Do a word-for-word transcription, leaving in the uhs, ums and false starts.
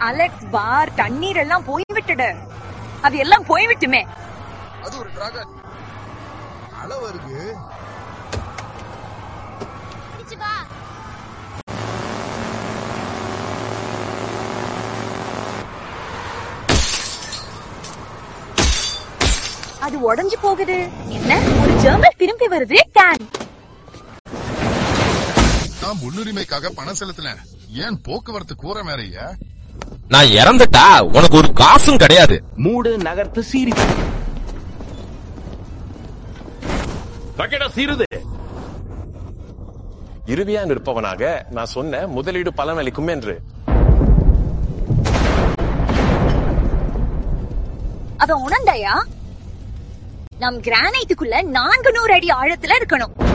Alex பார் தண்ணீர் எல்லாம் போய்விட்டது. அது எல்லாம் போய்விட்டுமே. அது ஒரு டிராகன். அலை வருது. அது உடைஞ்சு போகுது. என்ன ஒரு ஜெர்மல் திரும்பி வருது. கேன் நான் முன்னுரிமைக்காக பணம் செலுத்தினேன். ஏன் போக்குவரத்து கூற வேறையா? நான் இறந்துட்டா உனக்கு ஒரு காசும் கிடையாது. மூடு நகர்த்து சீரி சீருது. இறுதியா நிற்பவனாக நான் சொன்ன முதலீடு பலனளிக்கும் என்று. அவன் உணர்ந்தாயா? நம் கிரானைட்டுக்குள்ள நான்கு நூறு அடி ஆழத்துல இருக்கணும்.